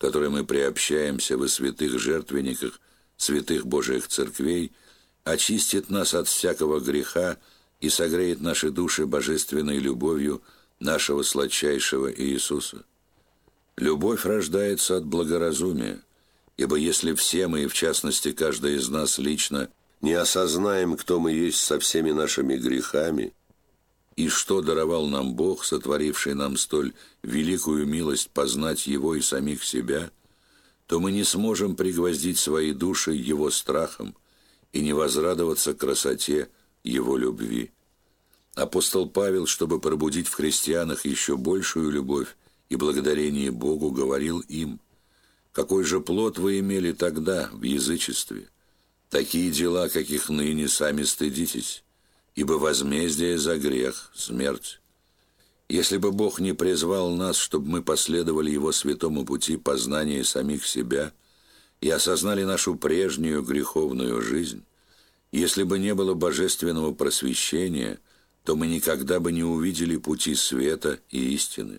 которой мы приобщаемся во святых жертвенниках святых Божиих церквей, очистит нас от всякого греха и согреет наши души божественной любовью нашего сладчайшего Иисуса. Любовь рождается от благоразумия, ибо если все мы, и в частности каждый из нас лично, не осознаем, кто мы есть со всеми нашими грехами, и что даровал нам Бог, сотворивший нам столь великую милость познать Его и самих себя, то мы не сможем пригвоздить свои души Его страхом и не возрадоваться красоте Его любви. Апостол Павел, чтобы пробудить в христианах еще большую любовь и благодарение Богу, говорил им: «Какой же плод вы имели тогда в язычестве? Такие дела, каких ныне сами стыдитесь, ибо возмездие за грех – смерть». Если бы Бог не призвал нас, чтобы мы последовали Его святому пути познания самих себя и осознали нашу прежнюю греховную жизнь, если бы не было божественного просвещения, то мы никогда бы не увидели пути света и истины.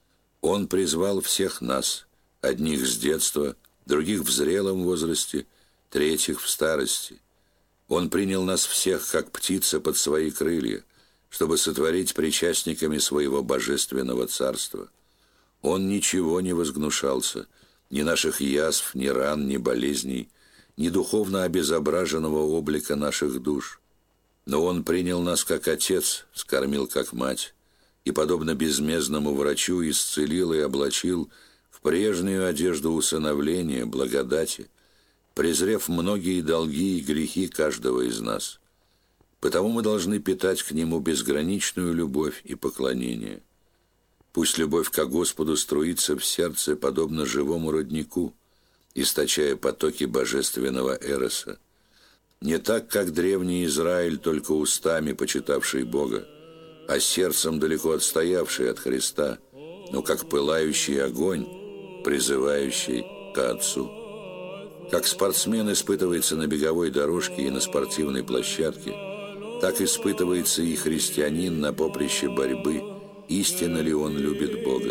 Он призвал всех нас, одних с детства, других в зрелом возрасте, третьих в старости. Он принял нас всех, как птица, под свои крылья, чтобы сотворить причастниками своего божественного царства. Он ничего не возгнушался, ни наших язв, ни ран, ни болезней, ни духовно обезображенного облика наших душ. Но Он принял нас как отец, скормил как мать, и, подобно безмездному врачу, исцелил и облачил в прежнюю одежду усыновления, благодати, презрев многие долги и грехи каждого из нас. Потому мы должны питать к Нему безграничную любовь и поклонение. Пусть любовь ко Господу струится в сердце, подобно живому роднику, источая потоки божественного эроса. Не так, как древний Израиль, только устами почитавший Бога, а сердцем далеко отстоявший от Христа, но как пылающий огонь, призывающий к Отцу. Как спортсмен испытывается на беговой дорожке и на спортивной площадке, так испытывается и христианин на поприще борьбы, истинно ли он любит Бога.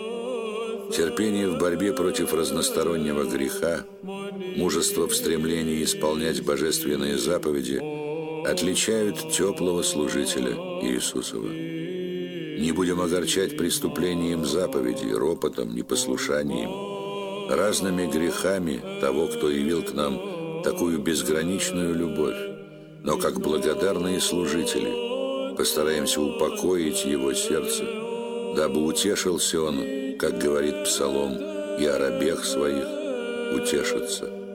Терпение в борьбе против разностороннего греха, мужество в стремлении исполнять божественные заповеди отличают теплого служителя Иисусова. Не будем огорчать преступлением заповедей, ропотом, непослушанием, разными грехами того, кто явил к нам такую безграничную любовь, но как благодарные служители постараемся упокоить его сердце, дабы утешился он, как говорит Псалом, и о рабах своих утешится.